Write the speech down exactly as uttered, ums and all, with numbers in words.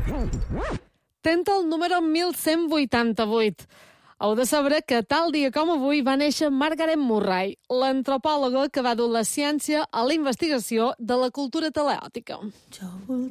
Tenta el número mil cent vuitanta-vuit. Heu de saber que tal dia com avui va néixer Margaret Murray, l'antropòloga que va dur la ciència a la investigació de la cultura teleòtica.